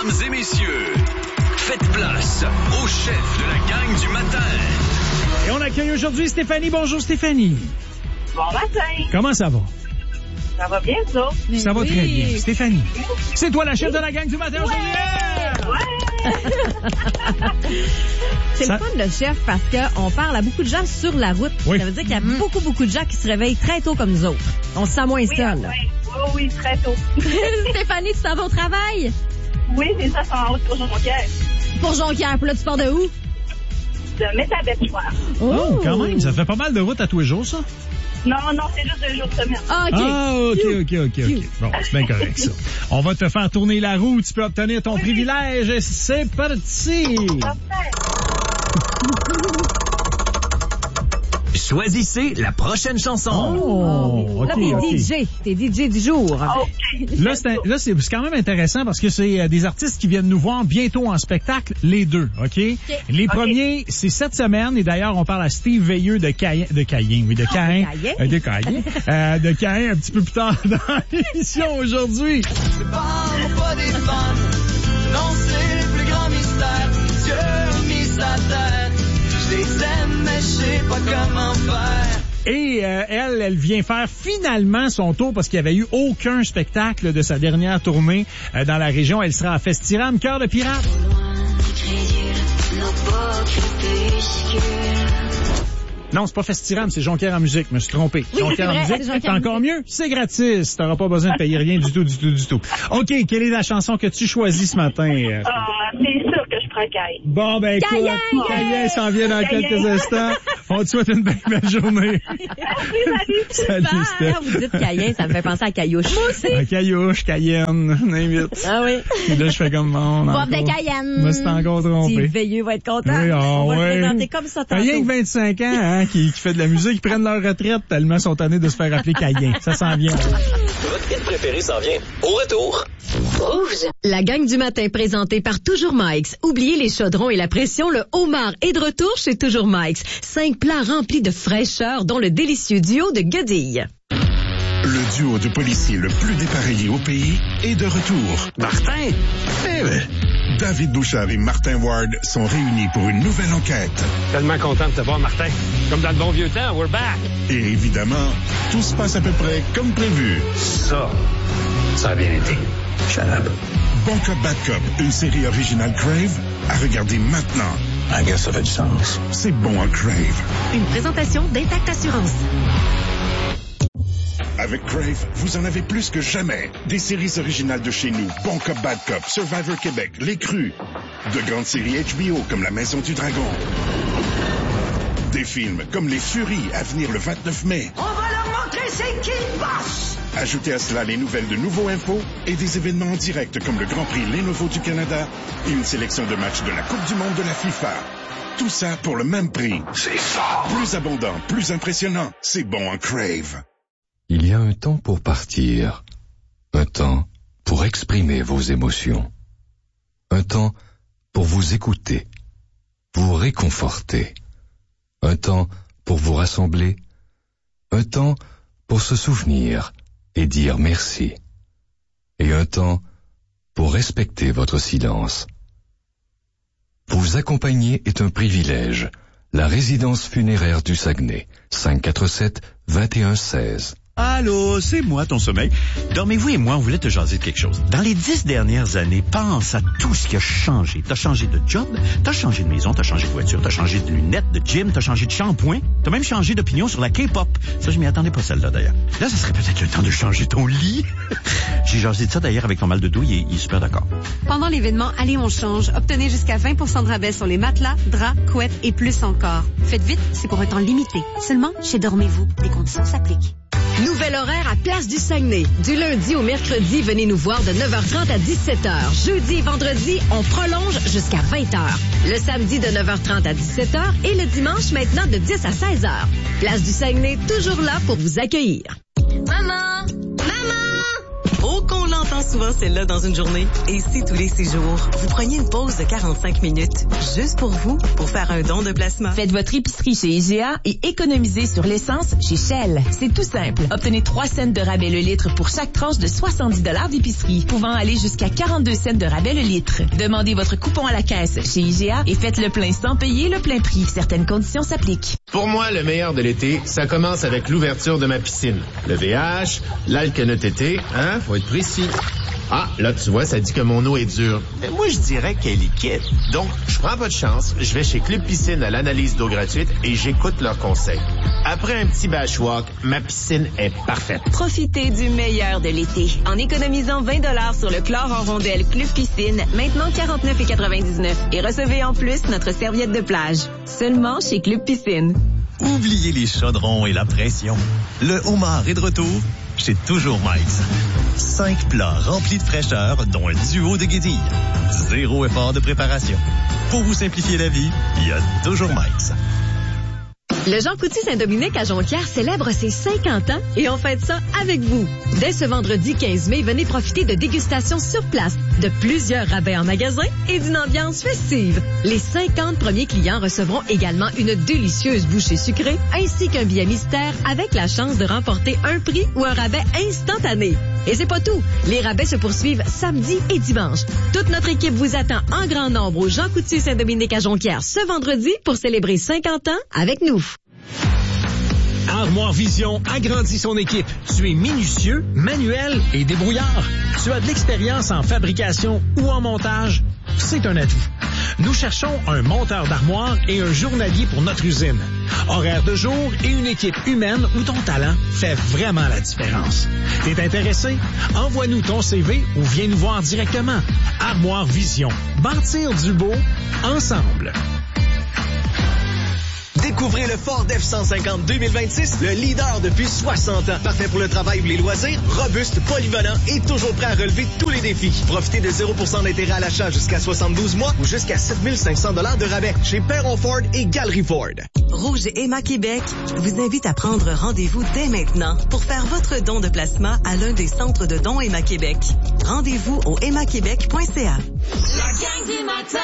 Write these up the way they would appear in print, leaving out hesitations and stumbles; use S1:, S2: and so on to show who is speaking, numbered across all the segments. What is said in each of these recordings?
S1: Mesdames et messieurs, faites place au chef de la gang du matin.
S2: Et on accueille aujourd'hui Stéphanie. Bonjour Stéphanie.
S3: Bon matin.
S2: Comment ça va?
S3: Ça va bien, ça?
S2: Ça va très bien. Stéphanie, c'est toi la chef de la gang du matin aujourd'hui?
S3: Ouais!
S4: C'est le fun, le chef, parce qu'on parle à beaucoup de gens sur la route.
S2: Oui.
S4: Ça veut dire qu'il y a beaucoup de gens qui se réveillent très tôt comme nous autres. On se sent moins seul.
S3: Oui, très tôt.
S4: Stéphanie, tu t'en vas au travail?
S3: Oui, c'est ça, c'est en route pour Jonquière.
S4: Pour Jonquière. Puis là, tu pars de où?
S3: De Métabetchoir.
S2: Oh, quand même, ça fait pas mal de route à tous les jours, ça?
S3: Non, c'est juste 2 jours de semaine.
S4: Ah, OK.
S2: OK. Bon, c'est bien correct, ça. On va te faire tourner la roue. Tu peux obtenir ton privilège. C'est parti!
S1: Choisissez la prochaine chanson.
S2: Oh,
S4: Là, t'es DJ. T'es DJ du jour.
S3: OK.
S2: Là, c'est quand même intéressant parce que c'est des artistes qui viennent nous voir bientôt en spectacle, les deux, OK? Les premiers, c'est cette semaine, et d'ailleurs, on parle à Steve Veilleux de Caen, un petit peu plus tard dans l'émission aujourd'hui.
S5: Je parle pas des fans, non, c'est le plus grand mystère. Dieu a mis sa terre, je les aime, mais je sais pas comment faire.
S2: Et elle vient faire finalement son tour parce qu'il n'y avait eu aucun spectacle de sa dernière tournée dans la région. Elle sera à Festiram, Cœur de pirate. Non, c'est pas Festiram, c'est Jonquière en musique. Je me suis trompé.
S4: Oui,
S2: Jonquière en musique, c'est encore mieux. C'est gratis. T'auras pas besoin de payer rien du tout. OK, quelle est la chanson que tu choisis ce matin?
S3: C'est sûr que je prends Caille.
S2: Bon, ben écoute, Caïen s'en vient dans quelques instants. On te souhaite une belle journée. Salut, Steph.
S4: Quand vous dites Caïen, ça me fait penser à Caillouche. Moi aussi.
S2: Caillouche, Cayenne, n'invite.
S4: Ah oui.
S2: Et là, je fais comme mon.
S4: Bob de Cayenne.
S2: Je me suis encore trompé.
S4: Steve Veilleux va être content.
S2: Oui,
S4: on va le présenter comme ça tantôt.
S2: Rien que 25 ans, hein, qui fait de la musique, ils prennent leur retraite tellement sont tannés de se faire appeler Caïen. Ça s'en vient.
S1: Votre hit préféré s'en vient. Au retour.
S6: Rouge. La gang du matin présentée par Toujours Mike's. Oubliez les chaudrons et la pression, le homard est de retour chez Toujours Mike's. 5 plats remplis de fraîcheur, dont le délicieux duo de guedilles.
S7: Le duo de policiers le plus dépareillé au pays est de retour.
S1: Martin?
S7: Eh ben, David Bouchard et Martin Ward sont réunis pour une nouvelle enquête.
S8: Tellement content de te voir, Martin. Comme dans le bon vieux temps, we're back.
S7: Et évidemment, tout se passe à peu près comme prévu.
S8: Ça a bien été. Shut up.
S7: Bon Cop, Bad Cop, une série originale Crave, à regarder maintenant.
S8: I guess ça fait du sens.
S7: C'est bon en Crave.
S6: Une présentation d'Intact Assurance.
S7: Avec Crave, vous en avez plus que jamais. Des séries originales de chez nous, Bon Cop, Bad Cop, Survivor Québec, Les Crus. De grandes séries HBO comme La Maison du Dragon. Des films comme Les Furies à venir le 29 mai.
S5: On va leur montrer c'est qui le boss!
S7: Ajoutez à cela les nouvelles de Nouveau Info et des événements en direct comme le Grand Prix Lenovo du Canada et une sélection de matchs de la Coupe du Monde de la FIFA. Tout ça pour le même prix.
S1: C'est fort.
S7: Plus abondant, plus impressionnant. C'est bon en Crave.
S9: Il y a un temps pour partir, un temps pour exprimer vos émotions, un temps pour vous écouter, vous réconforter, un temps pour vous rassembler, un temps pour se souvenir et dire merci, et un temps pour respecter votre silence. Vous accompagner est un privilège. La résidence funéraire du Saguenay, 547-2116.
S10: Allô, c'est moi, ton sommeil. Dormez-vous et moi, on voulait te jaser de quelque chose. Dans les 10 dernières années, pense à tout ce qui a changé. T'as changé de job, t'as changé de maison, t'as changé de voiture, t'as changé de lunettes, de gym, t'as changé de shampoing, t'as même changé d'opinion sur la K-pop. Ça, je m'y attendais pas, celle-là, d'ailleurs. Là, ça serait peut-être le temps de changer ton lit. J'ai jasé de ça, d'ailleurs, avec ton mal de dos, il est super d'accord.
S11: Pendant l'événement Allez, on change, obtenez jusqu'à 20% de rabais sur les matelas, draps, couettes et plus encore. Faites vite, c'est pour un temps limité. Seulement chez Dormez-vous. Les conditions s'appliquent.
S6: Nouvel horaire à Place du Saguenay. Du lundi au mercredi, venez nous voir de 9h30 à 17h. Jeudi et vendredi, on prolonge jusqu'à 20h. Le samedi de 9h30 à 17h et le dimanche maintenant de 10 à 16h. Place du Saguenay, toujours là pour vous accueillir.
S5: Maman! Maman!
S12: Oh, qu'on l'entend souvent, celle-là, dans une journée. Et si tous les 6 jours, vous preniez une pause de 45 minutes, juste pour vous, pour faire un don de placement?
S13: Faites votre épicerie chez IGA et économisez sur l'essence chez Shell. C'est tout simple. Obtenez 3 cents de rabais le litre pour chaque tranche de 70 $ d'épicerie, pouvant aller jusqu'à 42 cents de rabais le litre. Demandez votre coupon à la caisse chez IGA et faites le plein sans payer le plein prix. Certaines conditions s'appliquent.
S14: Pour moi, le meilleur de l'été, ça commence avec l'ouverture de ma piscine. Le VH, l'alcanotété, hein? Faut être précis. Ah, là, tu vois, ça dit que mon eau est dure. Mais moi, je dirais qu'elle est liquide. Donc, je prends pas de chance, je vais chez Club Piscine à l'analyse d'eau gratuite et j'écoute leurs conseils. Après un petit bashwalk, ma piscine est parfaite.
S13: Profitez du meilleur de l'été en économisant 20 $ sur le chlore en rondelle Club Piscine, maintenant 49,99 $. Et recevez en plus notre serviette de plage. Seulement chez Club Piscine.
S15: Oubliez les chaudrons et la pression. Le homard est de retour chez Toujours Mike's. 5 plats remplis de fraîcheur, dont un duo de guédilles. 0 effort de préparation. Pour vous simplifier la vie, il y a Toujours Mike's.
S6: Le Jean Coutu Saint-Dominique à Jonquière célèbre ses 50 ans et on fête ça avec vous. Dès ce vendredi 15 mai, venez profiter de dégustations sur place, de plusieurs rabais en magasin et d'une ambiance festive. Les 50 premiers clients recevront également une délicieuse bouchée sucrée ainsi qu'un billet mystère avec la chance de remporter un prix ou un rabais instantané. Et c'est pas tout. Les rabais se poursuivent samedi et dimanche. Toute notre équipe vous attend en grand nombre au Jean Coutu Saint-Dominique à Jonquière ce vendredi pour célébrer 50 ans avec nous.
S16: Armoire Vision agrandit son équipe. Tu es minutieux, manuel et débrouillard. Tu as de l'expérience en fabrication ou en montage. C'est un atout. Nous cherchons un monteur d'armoire et un journalier pour notre usine. Horaire de jour et une équipe humaine où ton talent fait vraiment la différence. T'es intéressé? Envoie-nous ton CV ou viens nous voir directement. Armoire Vision. Bâtir du beau ensemble.
S17: Découvrez le Ford F-150 2026, le leader depuis 60 ans. Parfait pour le travail ou les loisirs, robuste, polyvalent et toujours prêt à relever tous les défis. Profitez de 0% d'intérêt à l'achat jusqu'à 72 mois ou jusqu'à 7 500 $ de rabais chez Perron Ford et Galerie Ford.
S12: Rouge et Emma Québec vous invite à prendre rendez-vous dès maintenant pour faire votre don de placement à l'un des centres de dons Emma Québec. Rendez-vous au emmaquebec.ca.
S5: La gang du matin!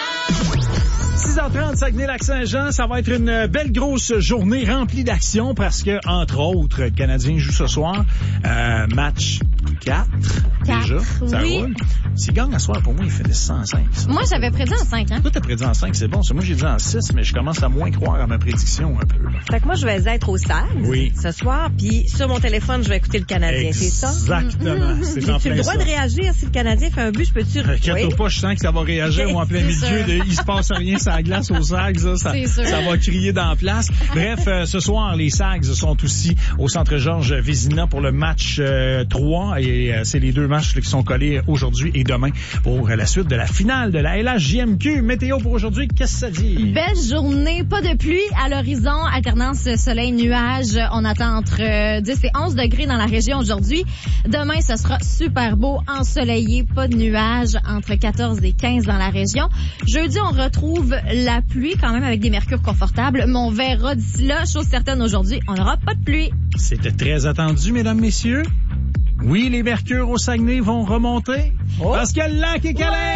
S2: 6h30, Saguenay-Lac-Saint-Jean, ça va être une belle grosse journée remplie d'actions parce que, entre autres, le Canadien joue ce soir. Match 4, déjà. Ça roule. S'il gagne à soir, pour moi, il fait des 105. Ça.
S18: Moi, j'avais prédit en 5, hein?
S2: Toi, t'as prédit en 5, c'est bon. Moi, j'ai dit en 6, mais je commence à moins croire à ma prédiction un peu. Là.
S4: Fait que moi, je vais être au SAG ce soir, puis sur mon téléphone, je vais écouter le Canadien, c'est ça?
S2: Exactement. C'est en
S4: J'ai
S2: plein
S4: le droit
S2: ça.
S4: de réagir si le Canadien fait un but, je peux-tu...
S2: Inquiète-toi pas, je sens que ça va réagir ou en plein milieu. Il se passe rien sur la glace aux Sags, ça va crier dans la place. Bref, ce soir, les Sags sont aussi au Centre Georges Vézina pour le match 3 et c'est les deux matchs là, qui sont collés aujourd'hui et demain pour la suite de la finale de la LHJMQ. Météo pour aujourd'hui, qu'est-ce que ça dit?
S18: Belle journée, pas de pluie à l'horizon, alternance soleil-nuage. On attend entre 10 et 11 degrés dans la région aujourd'hui. Demain, ce sera super beau, ensoleillé, pas de nuages, entre 14 et 15 dans la région. Jeudi, on retrouve la pluie quand même avec des mercures confortables, mais on verra d'ici là, chose certaine aujourd'hui, on n'aura pas de pluie.
S2: C'était très attendu, mesdames, messieurs. Oui, les mercures au Saguenay vont remonter parce que le lac est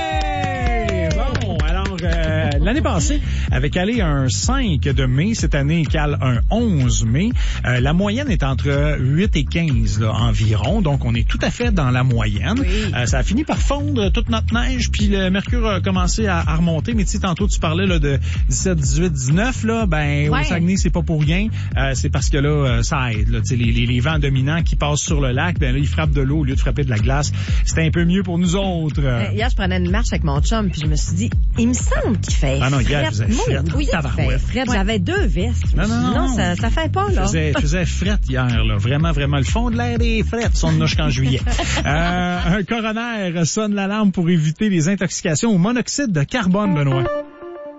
S2: calé! Bon, alors, l'année passée, avait calé un 5 de mai. Cette année, il cale un 11 mai. La moyenne est entre 8 et 15 là, environ. Donc, on est tout à fait dans la moyenne. Oui. Ça a fini par fondre toute notre neige, puis le mercure a commencé à remonter. Mais tu sais, tantôt, tu parlais là, de 17, 18, 19. Là, au Saguenay, c'est pas pour rien. C'est parce que là, ça aide. Là, les vents dominants qui passent sur le lac, ben là, ils frappent de l'eau au lieu de frapper de la glace. C'était un peu mieux pour nous autres.
S4: Hier, je prenais une marche avec mon chum, puis je me suis dit, il me semble qu'il fait
S2: Ah non, hier, je faisais frette.
S4: Oui, il fait frette. J'avais 2 vestes. Non, ça fait pas, là.
S2: Je faisais frette hier, là. Vraiment, vraiment. Le fond de l'air des frettes. Son de jusqu'en juillet. Un coroner sonne l'alarme pour éviter les intoxications au monoxyde de carbone, Benoît.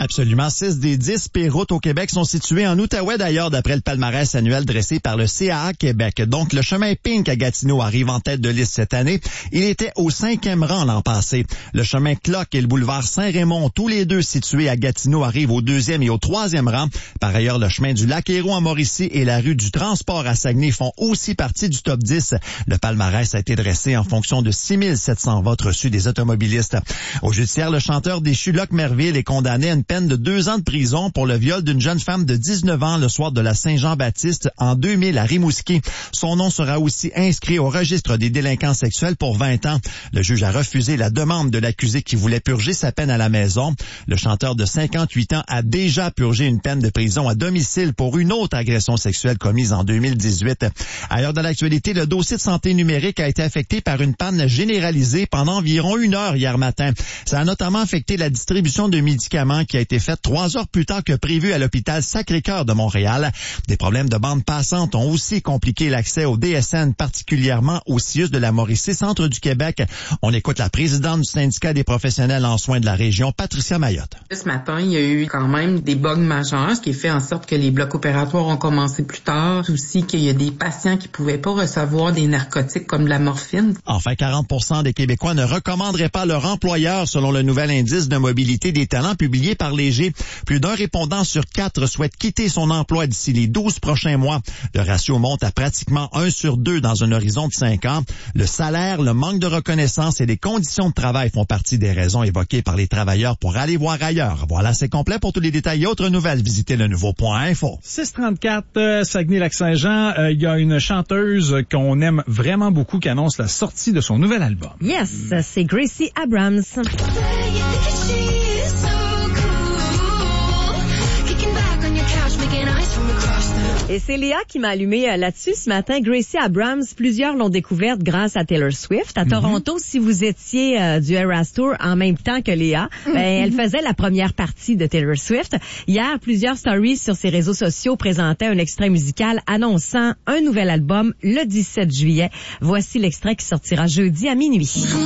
S19: Absolument. 6 des 10 pires routes au Québec sont situées en Outaouais, d'ailleurs, d'après le palmarès annuel dressé par le CAA Québec. Donc, le chemin Pink à Gatineau arrive en tête de liste cette année. Il était au 5e rang l'an passé. Le chemin Clock et le boulevard Saint-Raymond, tous les deux situés à Gatineau, arrivent au 2e et au 3e rang. Par ailleurs, le chemin du Lac-Hérault en Mauricie et la rue du Transport à Saguenay font aussi partie du top 10. Le palmarès a été dressé en fonction de 6 700 votes reçus des automobilistes. Au judiciaire, le chanteur déchu Luc Merville est condamné à une peine de 2 ans de prison pour le viol d'une jeune femme de 19 ans le soir de la Saint-Jean-Baptiste en 2000 à Rimouski. Son nom sera aussi inscrit au registre des délinquants sexuels pour 20 ans. Le juge a refusé la demande de l'accusé qui voulait purger sa peine à la maison. Le chanteur de 58 ans a déjà purgé une peine de prison à domicile pour une autre agression sexuelle commise en 2018. Ailleurs dans l'actualité, le dossier de santé numérique a été affecté par une panne généralisée pendant environ 1 heure hier matin. Ça a notamment affecté la distribution de médicaments qui a été faite 3 heures plus tard que prévu à l'hôpital Sacré-Cœur de Montréal. Des problèmes de bande passante ont aussi compliqué l'accès au DSN, particulièrement au CIUS de la Mauricie, centre du Québec. On écoute la présidente du syndicat des professionnels en soins de la région, Patricia Mayotte.
S20: Ce matin, il y a eu quand même des bugs majeurs, ce qui fait en sorte que les blocs opératoires ont commencé plus tard. Aussi qu'il y a des patients qui pouvaient pas recevoir des narcotiques comme de la morphine.
S19: Enfin, 40% des Québécois ne recommanderaient pas leur employeur selon le nouvel indice de mobilité des talents publié par Léger. Plus d'un répondant sur 4 souhaite quitter son emploi d'ici les 12 prochains mois. Le ratio monte à pratiquement 1 sur 2 dans un horizon de 5 ans. Le salaire, le manque de reconnaissance et les conditions de travail font partie des raisons évoquées par les travailleurs pour aller voir ailleurs. Voilà, c'est complet. Pour tous les détails et autres nouvelles, visitez le nouveau.info.
S2: 634 Saguenay-Lac-Saint-Jean, il y a une chanteuse qu'on aime vraiment beaucoup qui annonce la sortie de son nouvel album.
S4: Yes, c'est Gracie Abrams. Et c'est Léa qui m'a allumé là-dessus ce matin. Gracie Abrams, plusieurs l'ont découverte grâce à Taylor Swift. À Toronto, si vous étiez du Eras Tour en même temps que Léa, elle faisait la première partie de Taylor Swift. Hier, plusieurs stories sur ses réseaux sociaux présentaient un extrait musical annonçant un nouvel album le 17 juillet. Voici l'extrait qui sortira jeudi à minuit.